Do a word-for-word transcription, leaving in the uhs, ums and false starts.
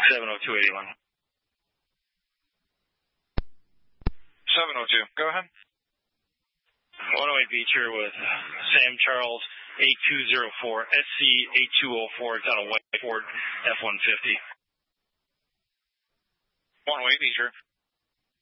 seven oh two eighty-one. seven oh two, go ahead. one oh eight Beach here with Sam Charles, eight two zero four, S C eight two oh four. It's on a white Ford F one fifty. one oh eight Beach here.